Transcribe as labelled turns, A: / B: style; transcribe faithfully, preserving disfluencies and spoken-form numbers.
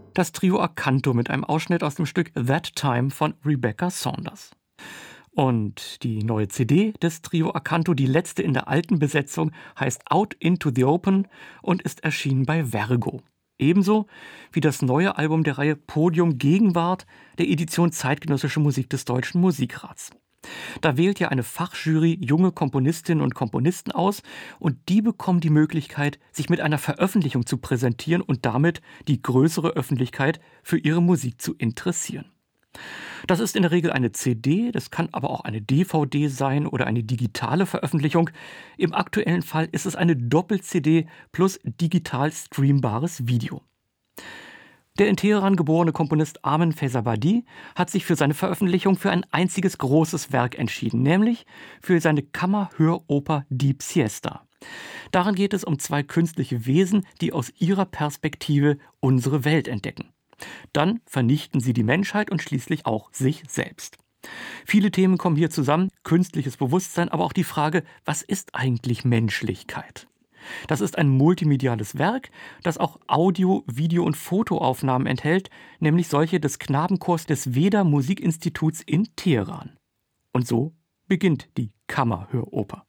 A: Das Trio Acanto mit einem Ausschnitt aus dem Stück That Time von Rebecca Saunders. Und die neue C D des Trio Acanto, die letzte in der alten Besetzung, heißt Out into the Open und ist erschienen bei Vergo. Ebenso wie das neue Album der Reihe Podium Gegenwart der Edition Zeitgenössische Musik des Deutschen Musikrats. Da wählt ja eine Fachjury junge Komponistinnen und Komponisten aus und die bekommen die Möglichkeit, sich mit einer Veröffentlichung zu präsentieren und damit die größere Öffentlichkeit für ihre Musik zu interessieren. Das ist in der Regel eine C D, das kann aber auch eine D V D sein oder eine digitale Veröffentlichung. Im aktuellen Fall ist es eine Doppel-C D plus digital streambares Video. Der in Teheran geborene Komponist Armen Fezabadi hat sich für seine Veröffentlichung für ein einziges großes Werk entschieden, nämlich für seine Kammerhöroper Deep Siesta. Darin geht es um zwei künstliche Wesen, die aus ihrer Perspektive unsere Welt entdecken. Dann vernichten sie die Menschheit und schließlich auch sich selbst. Viele Themen kommen hier zusammen, künstliches Bewusstsein, aber auch die Frage, was ist eigentlich Menschlichkeit? Das ist ein multimediales Werk, das auch Audio-, Video- und Fotoaufnahmen enthält, nämlich solche des Knabenchors des Veda Musikinstituts in Teheran. Und so beginnt die Kammerhöroper.